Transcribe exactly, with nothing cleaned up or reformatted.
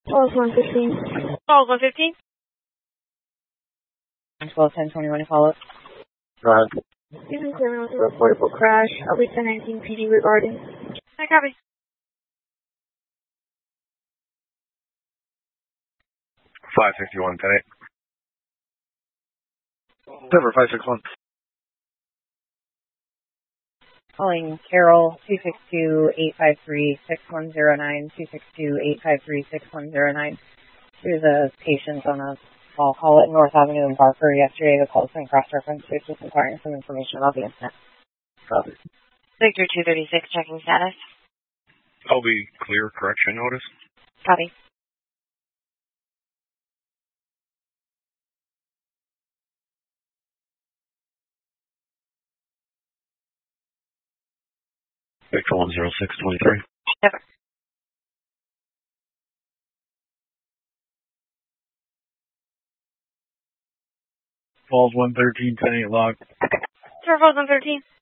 Falls one fifteen. Falls one fifteen. twelve ten twenty-one follow up. Go ahead. Even clear with a reportable crash. I'll be ten nineteen P D regarding. I copy. five sixty-one, ten eight. Denver, five six one. Calling Carol, two six two, eight five three, six one zero nine, two six two, eight five three, six one zero nine. There's a patient on a small call at North Avenue in Barker yesterday. The call's been cross-referenced. They're just inquiring some information about the incident. Copy. Victor two thirty-six, checking status. I'll be clear correction notice. Copy. Victor one zero six twenty-three. Never. Falls one thirteen, ten eight log. Sir, Falls one thirteen.